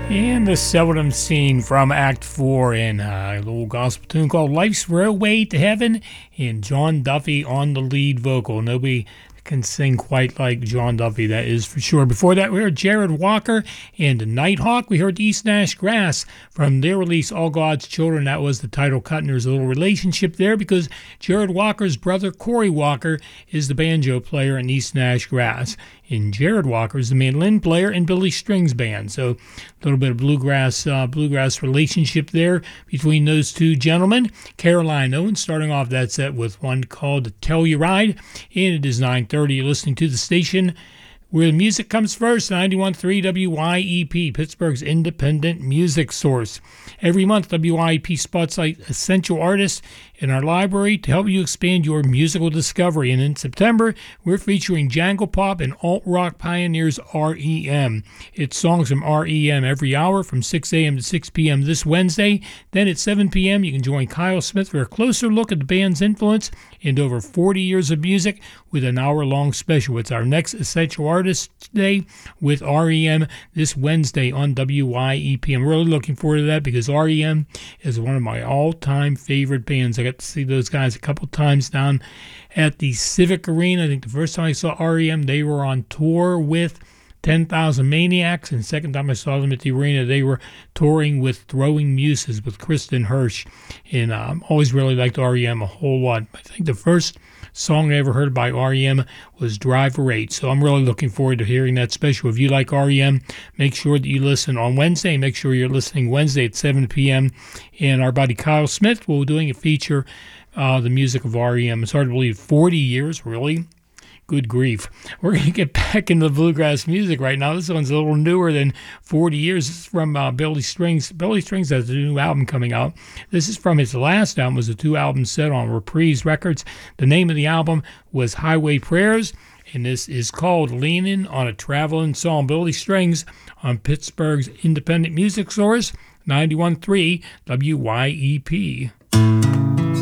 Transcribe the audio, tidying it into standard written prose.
And the seldom seen from Act 4 in a little gospel tune called Life's Railway to Heaven, and John Duffy on the lead vocal. Nobody can sing quite like John Duffy, that is for sure. Before that, we heard Jared Walker and Nighthawk. We heard East Nash Grass from their release, All God's Children. That was the title cut, and there's a little relationship there because Jared Walker's brother, Corey Walker, is the banjo player in East Nash Grass. And Jared Walker is the mandolin player in Billy Strings Band. So a little bit of bluegrass relationship there between those two gentlemen. Caroline Owens starting off that set with one called Tell You Ride. And it is 9:30. You're listening to the station where the music comes first, 91.3 WYEP, Pittsburgh's independent music source. Every month, WYEP spotlights essential artists in our library to help you expand your musical discovery. And in September, we're featuring Jangle Pop and Alt Rock pioneers REM. It's songs from REM every hour from 6 a.m. to 6 p.m. this Wednesday. Then at 7 p.m., you can join Kyle Smith for a closer look at the band's influence and over 40 years of music with an hour-long special. It's our next Essential Artist Day with REM this Wednesday on WYEP. I'm really looking forward to that because REM is one of my all-time favorite bands. I got to see those guys a couple times down at the Civic Arena. I think the first time I saw REM, they were on tour with 10,000 Maniacs, and the second time I saw them at the arena, they were touring with Throwing Muses with Kristen Hirsch, and always really liked REM a whole lot. I think the first song I ever heard by REM was Driver 8, so I'm really looking forward to hearing that special. If you like REM, make sure that you listen on Wednesday. Make sure you're listening Wednesday at 7 p.m. And our buddy Kyle Smith will be doing a feature, the music of REM. It's hard to believe, 40 years, really? Good grief. We're going to get back into bluegrass music right now. This one's a little newer than 40 years. This is from Billy Strings. Billy Strings has a new album coming out. This is from his last album. It was a 2-album set on Reprise Records. The name of the album was Highway Prayers, and this is called Leanin' on a Traveling Song. Billy Strings on Pittsburgh's independent music source, 91.3 WYEP.